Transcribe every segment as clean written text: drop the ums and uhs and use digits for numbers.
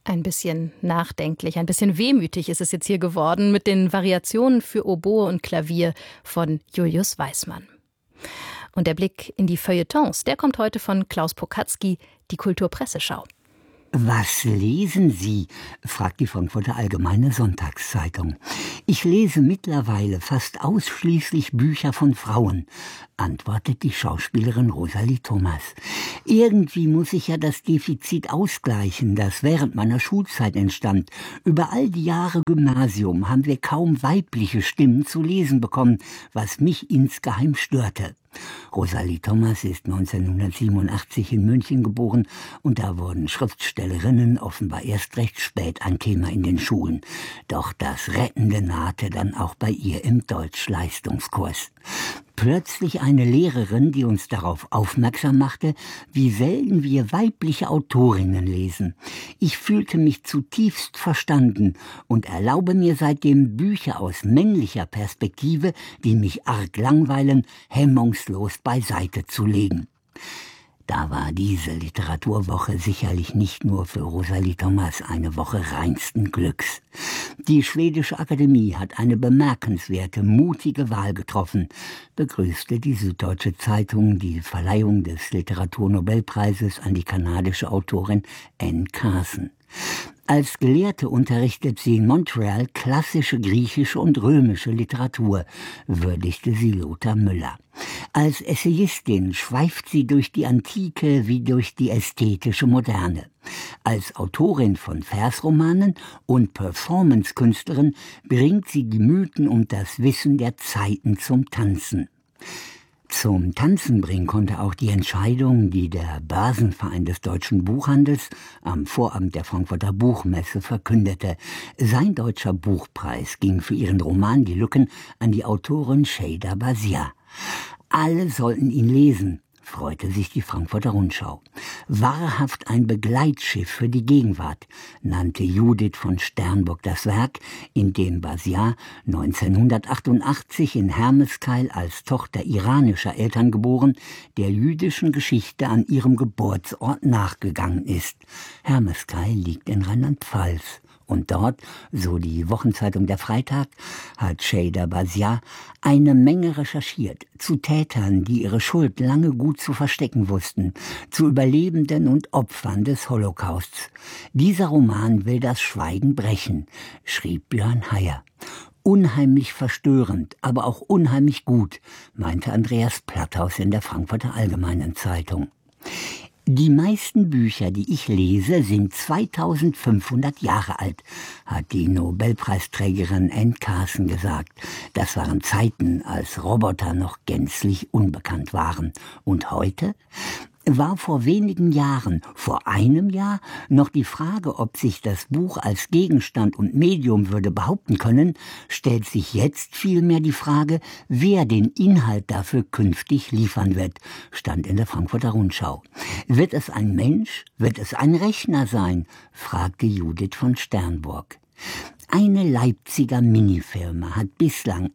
Ein bisschen nachdenklich, ein bisschen wehmütig ist es jetzt hier geworden mit den Variationen für Oboe und Klavier von Julius Weismann. Und der Blick in die Feuilletons, der kommt heute von Klaus Pokatzky, die Kulturpresseschau. Was lesen Sie? Fragt die Frankfurter Allgemeine Sonntagszeitung. Ich lese mittlerweile fast ausschließlich Bücher von Frauen, antwortet die Schauspielerin Rosalie Thomas. Irgendwie muss ich ja das Defizit ausgleichen, das während meiner Schulzeit entstand. Über all die Jahre Gymnasium haben wir kaum weibliche Stimmen zu lesen bekommen, was mich insgeheim störte. Rosalie Thomas ist 1987 in München geboren und da wurden Schriftstellerinnen offenbar erst recht spät ein Thema in den Schulen. Doch das Rettende nahte dann auch bei ihr im Deutschleistungskurs. Plötzlich eine Lehrerin, die uns darauf aufmerksam machte, wie selten wir weibliche Autorinnen lesen. Ich fühlte mich zutiefst verstanden und erlaube mir seitdem Bücher aus männlicher Perspektive, die mich arg langweilen, hemmungslos beiseite zu legen. Da war diese Literaturwoche sicherlich nicht nur für Rosalie Thomas eine Woche reinsten Glücks. Die Schwedische Akademie hat eine bemerkenswerte, mutige Wahl getroffen, begrüßte die Süddeutsche Zeitung die Verleihung des Literaturnobelpreises an die kanadische Autorin Anne Carson. Als Gelehrte unterrichtet sie in Montreal klassische griechische und römische Literatur, würdigte sie Lothar Müller. Als Essayistin schweift sie durch die Antike wie durch die ästhetische Moderne. Als Autorin von Versromanen und Performancekünstlerin bringt sie die Mythen und das Wissen der Zeiten zum Tanzen. Zum Tanzen bringen konnte auch die Entscheidung, die der Börsenverein des deutschen Buchhandels am Vorabend der Frankfurter Buchmesse verkündete. Sein deutscher Buchpreis ging für ihren Roman Die Lücken an die Autorin Şeyda Bazia. Alle sollten ihn lesen, freute sich die Frankfurter Rundschau. Wahrhaft ein Begleitschiff für die Gegenwart, nannte Judith von Sternburg das Werk, in dem Bazia 1988 in Hermeskeil als Tochter iranischer Eltern geboren, der jüdischen Geschichte an ihrem Geburtsort nachgegangen ist. Hermeskeil liegt in Rheinland-Pfalz. Und dort, so die Wochenzeitung Der Freitag, hat Şeyda Bazia eine Menge recherchiert zu Tätern, die ihre Schuld lange gut zu verstecken wussten, zu Überlebenden und Opfern des Holocausts. Dieser Roman will das Schweigen brechen, schrieb Björn Heyer. Unheimlich verstörend, aber auch unheimlich gut, meinte Andreas Platthaus in der Frankfurter Allgemeinen Zeitung. Die meisten Bücher, die ich lese, sind 2500 Jahre alt, hat die Nobelpreisträgerin Anne Carson gesagt. Das waren Zeiten, als Roboter noch gänzlich unbekannt waren. Und heute? War vor wenigen Jahren, vor einem Jahr, noch die Frage, ob sich das Buch als Gegenstand und Medium würde behaupten können, stellt sich jetzt vielmehr die Frage, wer den Inhalt dafür künftig liefern wird, stand in der Frankfurter Rundschau. Wird es ein Mensch, wird es ein Rechner sein, fragte Judith von Sternburg. Eine Leipziger Minifirma hat bislang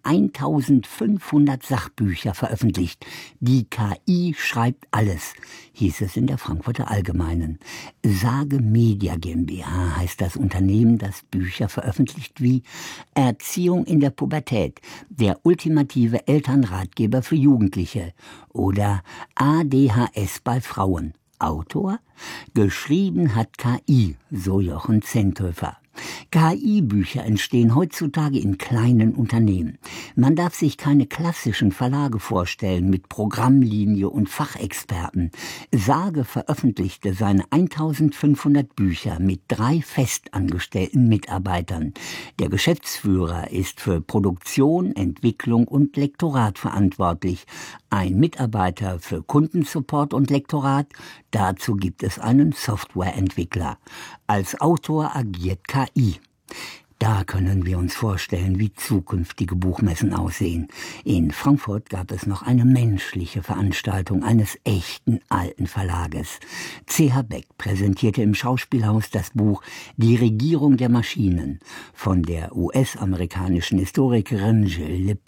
1500 Sachbücher veröffentlicht. Die KI schreibt alles, hieß es in der Frankfurter Allgemeinen. Sage Media GmbH heißt das Unternehmen, das Bücher veröffentlicht wie Erziehung in der Pubertät, der ultimative Elternratgeber für Jugendliche oder ADHS bei Frauen. Autor? Geschrieben hat KI, so Jochen Zenthöfer. KI-Bücher entstehen heutzutage in kleinen Unternehmen. Man darf sich keine klassischen Verlage vorstellen mit Programmlinie und Fachexperten. Sage veröffentlichte seine 1500 Bücher mit 3 festangestellten Mitarbeitern. Der Geschäftsführer ist für Produktion, Entwicklung und Lektorat verantwortlich. Ein Mitarbeiter für Kundensupport und Lektorat. Dazu gibt es einen Softwareentwickler. Als Autor agiert KI. Da können wir uns vorstellen, wie zukünftige Buchmessen aussehen. In Frankfurt gab es noch eine menschliche Veranstaltung eines echten alten Verlages. C.H. Beck präsentierte im Schauspielhaus das Buch Die Regierung der Maschinen von der US-amerikanischen Historikerin Jill Lepore.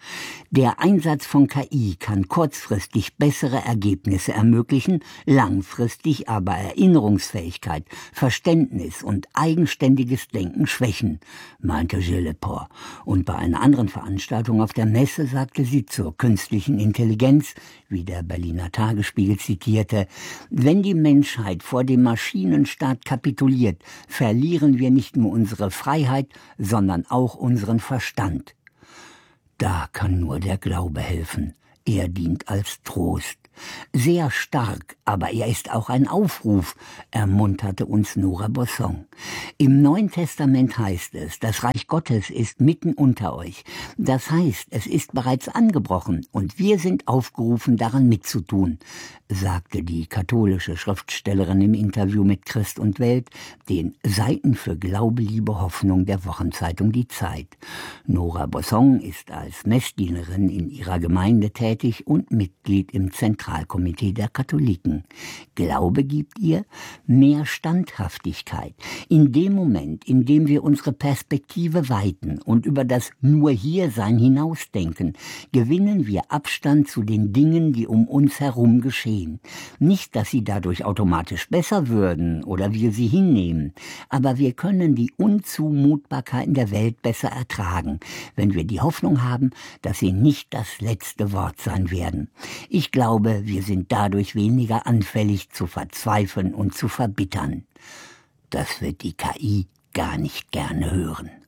Der Einsatz von KI kann kurzfristig bessere Ergebnisse ermöglichen, langfristig aber Erinnerungsfähigkeit, Verständnis und eigenständiges Denken schwächen, meinte Gilles Lepore. Und bei einer anderen Veranstaltung auf der Messe sagte sie zur künstlichen Intelligenz, wie der Berliner Tagesspiegel zitierte: Wenn die Menschheit vor dem Maschinenstaat kapituliert, verlieren wir nicht nur unsere Freiheit, sondern auch unseren Verstand. Da kann nur der Glaube helfen. Er dient als Trost. Sehr stark, aber er ist auch ein Aufruf, ermunterte uns Nora Bosson. Im Neuen Testament heißt es, das Reich Gottes ist mitten unter euch. Das heißt, es ist bereits angebrochen und wir sind aufgerufen, daran mitzutun, sagte die katholische Schriftstellerin im Interview mit Christ und Welt, den Seiten für Glaube, Liebe, Hoffnung der Wochenzeitung Die Zeit. Nora Bosson ist als Messdienerin in ihrer Gemeinde tätig und Mitglied im Zentralkomitee der Katholiken. Glaube gibt ihr mehr Standhaftigkeit. In dem Moment, in dem wir unsere Perspektive weiten und über das Nur-Hier-Sein hinausdenken, gewinnen wir Abstand zu den Dingen, die um uns herum geschehen. Nicht, dass sie dadurch automatisch besser würden oder wir sie hinnehmen, aber wir können die Unzumutbarkeiten der Welt besser ertragen, wenn wir die Hoffnung haben, dass sie nicht das letzte Wort sein werden. Ich glaube, wir sind dadurch weniger anfällig zu verzweifeln und zu verbittern. Das wird die KI gar nicht gerne hören.